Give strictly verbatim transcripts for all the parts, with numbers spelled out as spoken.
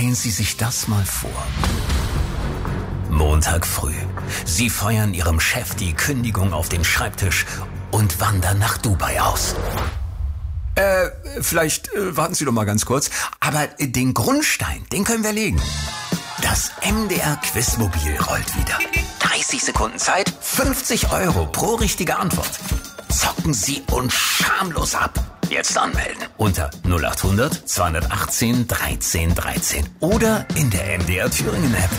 Stellen Sie sich das mal vor. Montag früh. Sie feuern Ihrem Chef die Kündigung auf den Schreibtisch und wandern nach Dubai aus. Äh, vielleicht äh, warten Sie doch mal ganz kurz. Aber äh, den Grundstein, den können wir legen. Das M D R Quizmobil rollt wieder. dreißig Sekunden Zeit, fünfzig Euro pro richtige Antwort. Zocken Sie uns schamlos ab. Jetzt anmelden unter null acht hundert zweihundertachtzehn dreizehn dreizehn oder in der M D R Thüringen App.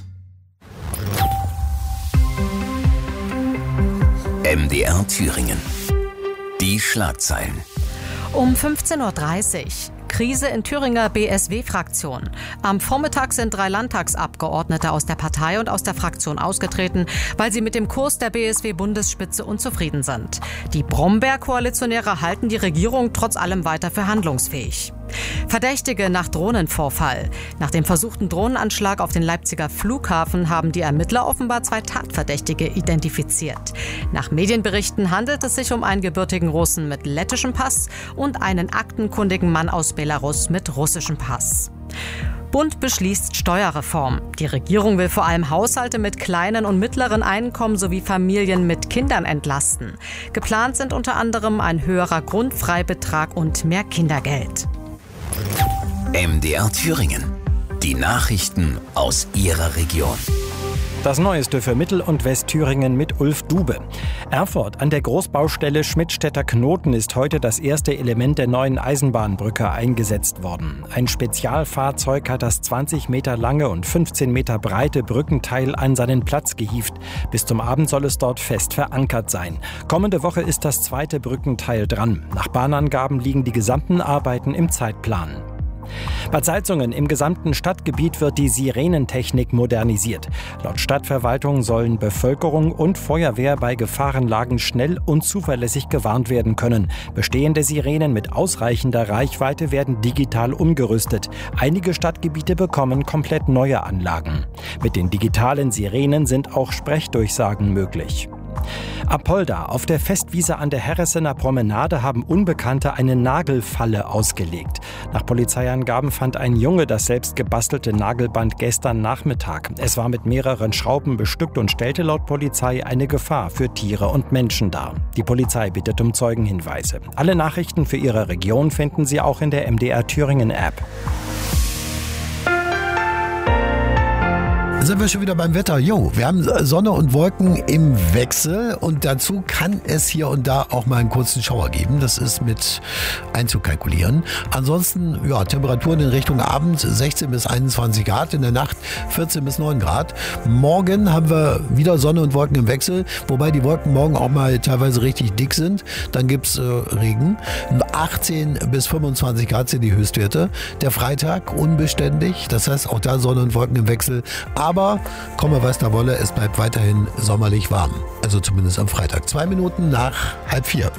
M D R Thüringen. Die Schlagzeilen. Um fünfzehn Uhr dreißig. Krise in Thüringer B S W-Fraktion. Am Vormittag sind drei Landtagsabgeordnete aus der Partei und aus der Fraktion ausgetreten, weil sie mit dem Kurs der B S W-Bundesspitze unzufrieden sind. Die Brombeer-Koalitionäre halten die Regierung trotz allem weiter für handlungsfähig. Verdächtige nach Drohnenvorfall. Nach dem versuchten Drohnenanschlag auf den Leipziger Flughafen haben die Ermittler offenbar zwei Tatverdächtige identifiziert. Nach Medienberichten handelt es sich um einen gebürtigen Russen mit lettischem Pass und einen aktenkundigen Mann aus Belarus mit russischem Pass. Bund beschließt Steuerreform. Die Regierung will vor allem Haushalte mit kleinen und mittleren Einkommen sowie Familien mit Kindern entlasten. Geplant sind unter anderem ein höherer Grundfreibetrag und mehr Kindergeld. M D R Thüringen. Die Nachrichten aus Ihrer Region. Das Neueste für Mittel- und Westthüringen mit Ulf Dube. Erfurt an der Großbaustelle Schmidtstädter Knoten ist heute das erste Element der neuen Eisenbahnbrücke eingesetzt worden. Ein Spezialfahrzeug hat das zwanzig Meter lange und fünfzehn Meter breite Brückenteil an seinen Platz gehievt. Bis zum Abend soll es dort fest verankert sein. Kommende Woche ist das zweite Brückenteil dran. Nach Bahnangaben liegen die gesamten Arbeiten im Zeitplan. Bad Salzungen im gesamten Stadtgebiet wird die Sirenentechnik modernisiert. Laut Stadtverwaltung sollen Bevölkerung und Feuerwehr bei Gefahrenlagen schnell und zuverlässig gewarnt werden können. Bestehende Sirenen mit ausreichender Reichweite werden digital umgerüstet. Einige Stadtgebiete bekommen komplett neue Anlagen. Mit den digitalen Sirenen sind auch Sprechdurchsagen möglich. Apolda. Auf der Festwiese an der Herressener Promenade haben Unbekannte eine Nagelfalle ausgelegt. Nach Polizeiangaben fand ein Junge das selbst gebastelte Nagelband gestern Nachmittag. Es war mit mehreren Schrauben bestückt und stellte laut Polizei eine Gefahr für Tiere und Menschen dar. Die Polizei bittet um Zeugenhinweise. Alle Nachrichten für Ihre Region finden Sie auch in der M D R Thüringen App. Sind wir schon wieder beim Wetter. Jo, wir haben Sonne und Wolken im Wechsel und dazu kann es hier und da auch mal einen kurzen Schauer geben. Das ist mit einzukalkulieren. Ansonsten, ja, Temperaturen in Richtung Abend sechzehn bis einundzwanzig Grad, in der Nacht vierzehn bis neun Grad. Morgen haben wir wieder Sonne und Wolken im Wechsel, wobei die Wolken morgen auch mal teilweise richtig dick sind. Dann gibt's äh, Regen. achtzehn bis fünfundzwanzig Grad sind die Höchstwerte. Der Freitag unbeständig, das heißt auch da Sonne und Wolken im Wechsel. Aber komme was da wolle, es bleibt weiterhin sommerlich warm. Also zumindest am Freitag. Zwei Minuten nach halb vier.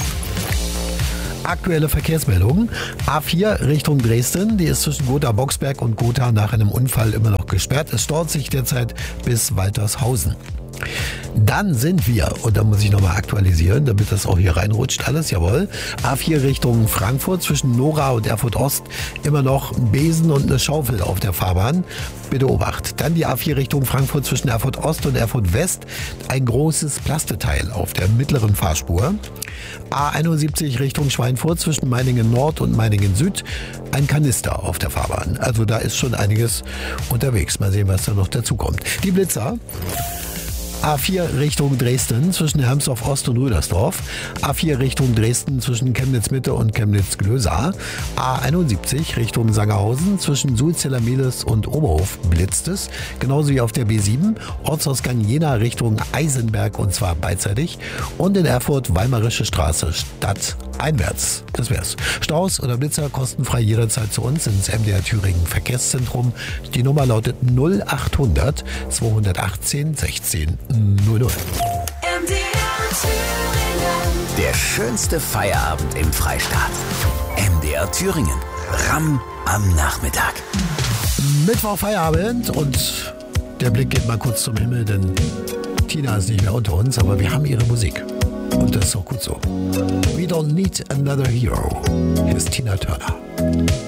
Aktuelle Verkehrsmeldungen. A vier Richtung Dresden, die ist zwischen Gotha-Boxberg und Gotha nach einem Unfall immer noch gesperrt. Es staut sich derzeit bis Waltershausen. Dann sind wir, und da muss ich nochmal aktualisieren, damit das auch hier reinrutscht alles, jawohl, A vier Richtung Frankfurt zwischen Nora und Erfurt Ost immer noch ein Besen und eine Schaufel auf der Fahrbahn. Bitte Obacht. Dann die A vier Richtung Frankfurt zwischen Erfurt Ost und Erfurt West. Ein großes Plasteteil auf der mittleren Fahrspur. A einundsiebzig Richtung Schweinfurt zwischen Meiningen Nord und Meiningen Süd. Ein Kanister auf der Fahrbahn. Also da ist schon einiges unterwegs. Mal sehen, was da noch dazu kommt. Die Blitzer. A vier Richtung Dresden zwischen Hermsdorf Ost und Rüdersdorf. A vier Richtung Dresden zwischen Chemnitz Mitte und Chemnitz Glösa. A einundsiebzig Richtung Sangerhausen zwischen Sulzeller-Mehlis und Oberhof blitzt es. Genauso wie auf der B sieben. Ortsausgang Jena Richtung Eisenberg und zwar beidseitig. Und in Erfurt Weimarische Straße stadteinwärts. Das wär's. Staus oder Blitzer kostenfrei jederzeit zu uns ins M D R Thüringen Verkehrszentrum. Die Nummer lautet null achthundert zweihundertachtzehn sechzehn null null. M D R Thüringen. Der schönste Feierabend im Freistaat. M D R Thüringen. Ramm am Nachmittag. Mittwoch Feierabend und der Blick geht mal kurz zum Himmel, denn Tina ist nicht mehr unter uns, aber wir haben ihre Musik. Und das ist auch gut so. We don't need another hero. Hier ist Tina Turner.